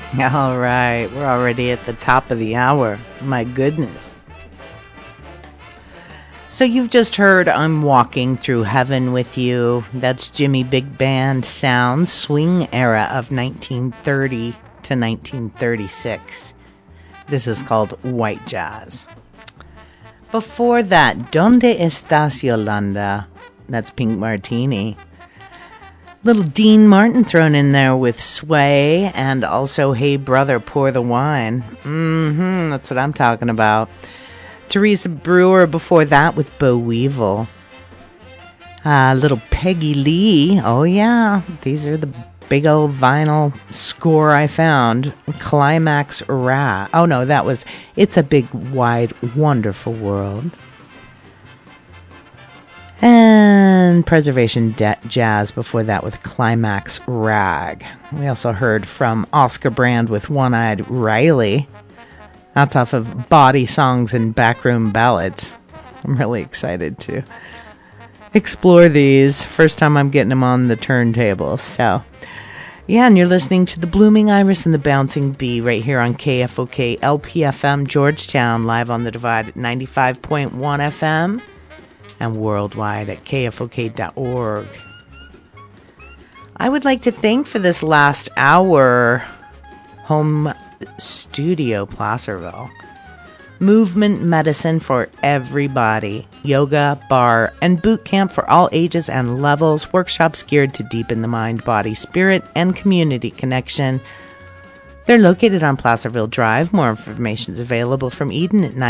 All right, we're already at the top of the hour. My goodness. So you've just heard I'm Walking Through Heaven with you. That's Jimmy Big Band sound, swing era of 1930 to 1936. This is called White Jazz. Before that, Donde Estás Yolanda? That's Pink Martini. Little Dean Martin thrown in there with Sway, and also Hey Brother, Pour the Wine. That's what I'm talking about. Teresa Brewer before that with Bo Weevil. Little Peggy Lee. Oh yeah, these are the big old vinyl score I found. Climax Ra. Oh no, that was It's a Big Wide Wonderful World. And Preservation Jazz before that with Climax Rag. We also heard from Oscar Brand with One-Eyed Riley. That's off of Body Songs and Backroom Ballads. I'm really excited to explore these. First time I'm getting them on the turntable. So, yeah, and you're listening to The Blooming Iris and the Bouncing Bee right here on KFOK LPFM Georgetown, live on the Divide at 95.1 FM. And worldwide at kfok.org. I would like to thank for this last hour Home Studio Placerville. Movement medicine for everybody. Yoga, bar, and boot camp for all ages and levels. Workshops geared to deepen the mind, body, spirit, and community connection. They're located on Placerville Drive. More information is available from Eden at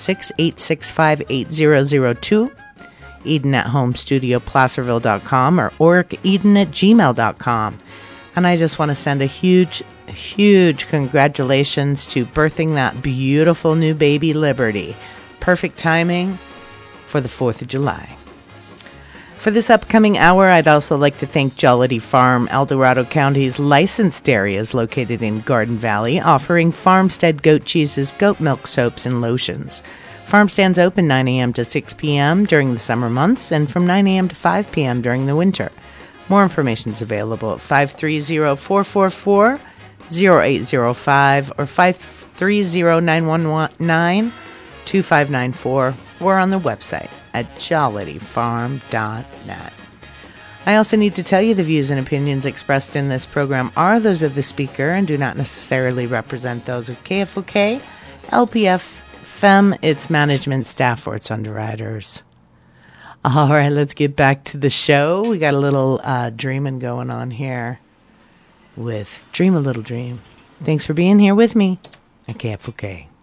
916-865-8002. Eden at homestudioplacerville.com or oriceden@gmail.com. And I just want to send a huge congratulations to birthing that beautiful new baby, Liberty. Perfect timing for the 4th of July. For this upcoming hour, I'd also like to thank Jollity Farm, El Dorado County's licensed dairy is located in Garden Valley, offering farmstead goat cheeses, goat milk soaps, and lotions. Farm stands open 9 a.m. to 6 p.m. during the summer months and from 9 a.m. to 5 p.m. during the winter. More information is available at 530-444-0805 or 530-919-2594 or on the website at jollityfarm.net. I also need to tell you the views and opinions expressed in this program are those of the speaker and do not necessarily represent those of KFOK, LPFM, its management staff, or its underwriters. All right, let's get back to the show. We got a little dreaming going on here with Dream a Little Dream. Thanks for being here with me at KFOK.